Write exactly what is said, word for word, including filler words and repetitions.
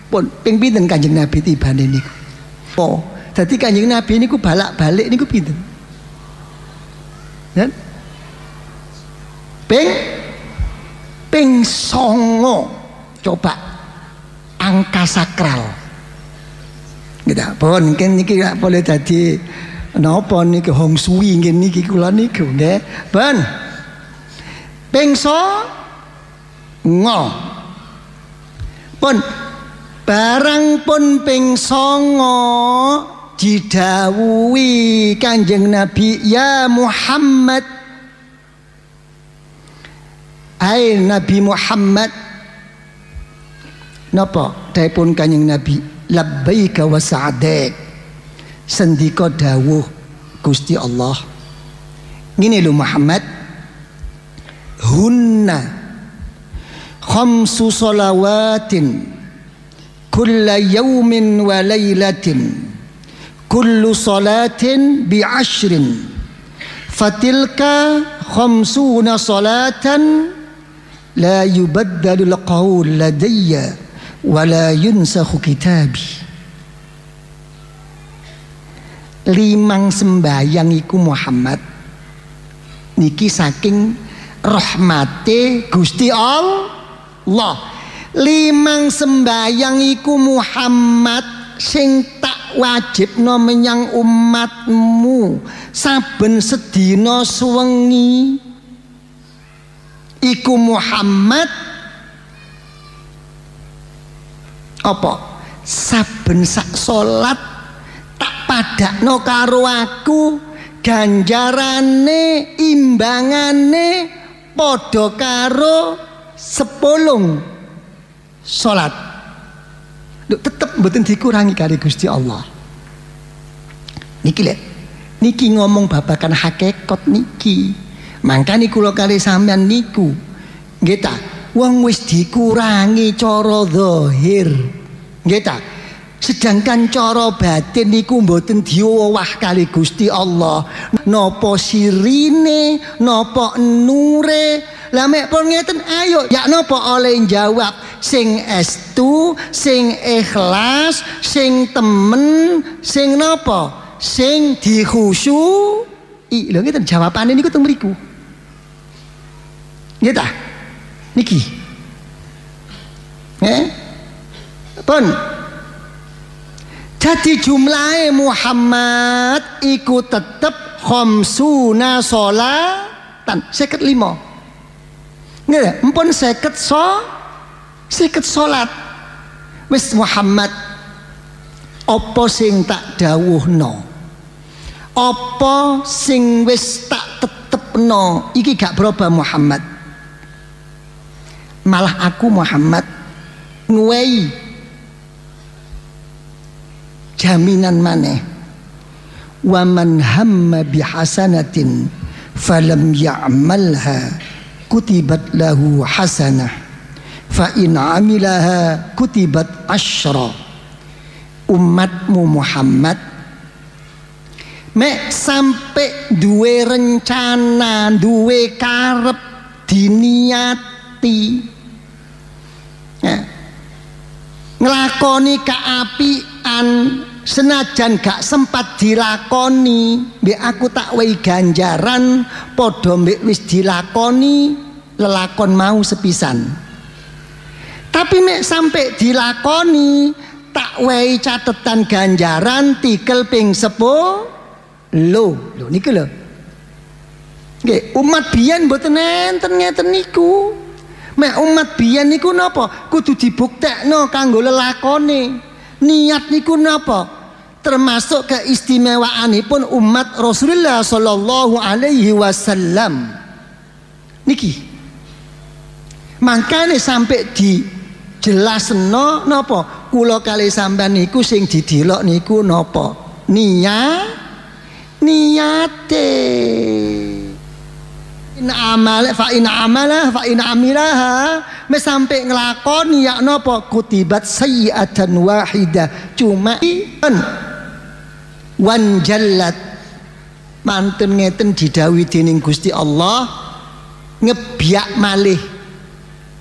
Pun ping pinten Kanjeng Nabi tibane niku? Oh, dadi Kanjeng Nabi niku balak-balik niku pinten? Kan? Ping ping songo. Coba angka sakral. Gitu. Pun mungkin niki gak boleh dadi napa niki hong sui nggih niki kula niku nggih. Pun ping songo. Pun barang pun ping songo didhawuhi Kanjeng Nabi, ya Muhammad, hai Nabi Muhammad, napa dipun Kanjeng Nabi, labbaika wa sa'daik, sendika dawuh Gusti Allah ngene lho Muhammad, hunna khamsu shalawatin kulla yawmin wa laylatin kullu salatin bi ashrin fatilka khamsuna salatan la yubaddalu al-qawl ladayya wa la yunsakhu kitabi. Limang sembayang iku Muhammad niki saking rahmate Gusti Allah. Limang sembayang iku Muhammad sing tak wajibno menyang umatmu saben sedina sewengi iku Muhammad apa saben sak salat tak padakno karo aku, ganjarane imbangane padha karo sepulung salat. Lho tetep mboten dikurangi kali Gusti Allah. Niki lho. Niki ngomong babakan hakikat niki. Mangkane kula kali sampean niku nggih ta, wong wis dikurangi cara zahir. Nggih ta? Sedangkan cara batin niku mboten diowah kali Gusti Allah. Napa sirine, napa nure. Lah mek pun ngeten ayo ya napa oleh jawab sing estu, sing ikhlas, sing temen, sing napa? Sing dikhusyui. Lho ngeten jawabane niku teng mriku. Nggih ta? Niki. Eh? Pun jadi jumlahe Muhammad iku tetep khamsuna sholatan, seket lima. Nggih, mpun seket so seket salat. Wis Muhammad apa sing tak dawuhno? Apa sing wis tak tetepno? Iki gak berubah Muhammad. Malah aku Muhammad nguwehi jaminan maneh, wa man hamma bihasanatin falam ya'malha kutibat lahu hasanah fa in amilaha kutibat asyra. Umatmu Muhammad mek sampai duwe rencana, duwe karep, diniati ya, nglakoni kaapian senajan gak sempat dilakoni, mbek aku tak wehi ganjaran padha mbek wis dilakoni lelakon mau sepisan. Tapi mek sampai dilakoni tak wehi catetan ganjaran tikel ping sepuluh. Lho, lho niku lho. Nggih, umat biyen mboten enten ngeten niku. Mek umat biyen niku napa? Kudu dibuktekno kanggo lelakone. Niat niku napa? Termasuk keistimewaanipun umat Rasulullah sallallahu alaihi wasallam. Niki. Makane sampai dijelasno napa? Kula kali sampean niku sing didelok niku napa? Niat niate. In amale fa in amala fa in amilaha, mes sampai nglakoni ya napa kutibat sayyi'atan wahidah, cuma wan jallat mantun ngeten didhawuhi dening Gusti Allah ngebiak malih